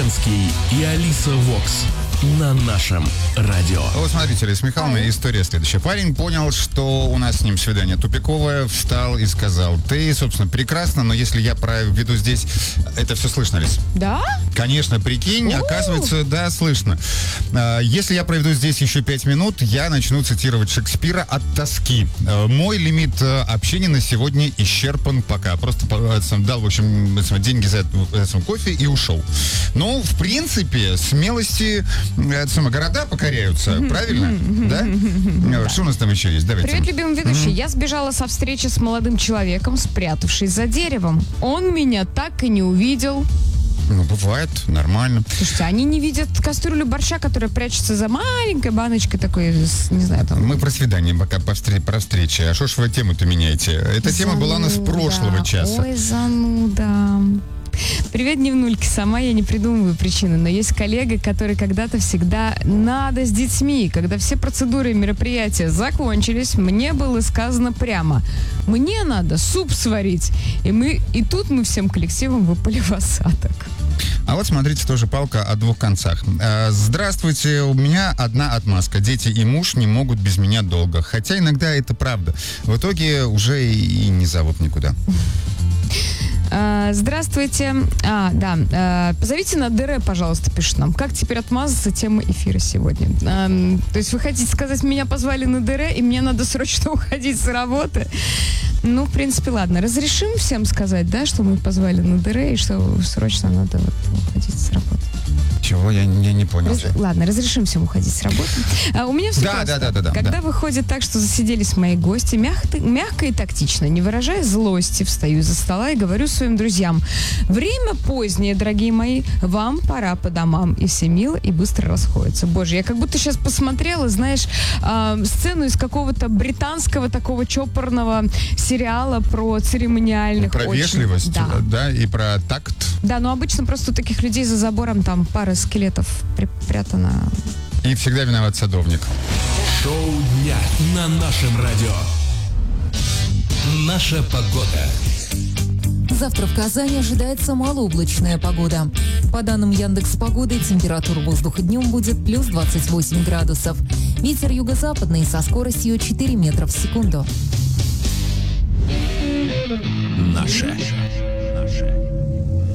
Ленский и Алиса Вокс на нашем радио. Вот смотрите, Лиз Михайловна, история следующая. Парень понял, что у нас с ним свидание тупиковое, встал и сказал: ты, собственно, прекрасно, но если я проведу здесь... Это все слышно, Лиз? Да? Конечно, прикинь, оказывается, да, слышно. Если я проведу здесь еще 5 минут, я начну цитировать Шекспира от тоски. Мой лимит общения на сегодня исчерпан пока. Просто дал, в общем, деньги за кофе и ушел. Ну, в принципе, смелости... города покоряются, правильно? Да? Что у нас там еще есть? Давайте. Привет, любимый ведущий. Я сбежала со встречи с молодым человеком, спрятавшись за деревом. Он меня так и не увидел. Ну, бывает, нормально. Слушайте, они не видят кастрюлю борща, которая прячется за маленькой баночкой такой, не знаю, там... Мы про свидание пока, про встречи. А что ж вы тему-то меняете? Эта тема была у нас с прошлого часа. Ой, зануда. Привет, дневнульки. Сама я не придумываю причины, но есть коллега, который когда-то всегда надо с детьми. Когда все процедуры и мероприятия закончились, мне было сказано прямо: мне надо суп сварить. И тут мы всем коллективом выпали в осадок. А вот смотрите, тоже палка о двух концах. Здравствуйте, у меня одна отмазка. Дети и муж не могут без меня долго. Хотя иногда это правда. В итоге уже и не зовут никуда. Здравствуйте. Позовите на ДР, пожалуйста, пишет нам. Как теперь отмазаться? Тема эфира сегодня. То есть вы хотите сказать, меня позвали на ДР, и мне надо срочно уходить с работы? Ну, в принципе, ладно. Разрешим всем сказать, да, что мы позвали на ДР, и что срочно надо уходить с работы? Чего? Я не понял. Ладно, разрешим всем уходить с работы. У меня все просто. Да. Когда выходит так, что засиделись мои гости, мягко и тактично, не выражая злости, встаю из-за стола и говорю своим друзьям: время позднее, дорогие мои, вам пора по домам. И все мило и быстро расходятся. Боже, я как будто сейчас посмотрела, знаешь, сцену из какого-то британского такого чопорного сериала про церемониальных. Про вежливость, да, и про такт. Да, но обычно просто у таких людей за забором там пара скелетов припрятана. И всегда виноват садовник. Шоу дня на нашем радио. Наша погода. Завтра в Казани ожидается малооблачная погода. По данным Яндекс.Погоды, температура воздуха днем будет плюс 28 градусов. Ветер юго-западный со скоростью 4 метра в секунду. Наша